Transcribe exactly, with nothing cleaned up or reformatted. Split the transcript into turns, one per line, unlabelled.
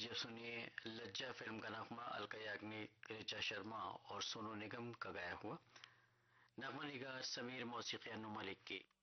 लीजिए सुनिए लज्जा फिल्म का नगमा अलका याग्निक, ऋचा शर्मा और सोनू निगम का गाया हुआ। नगमा निगार समीर, मौसीकी अनु मलिक की।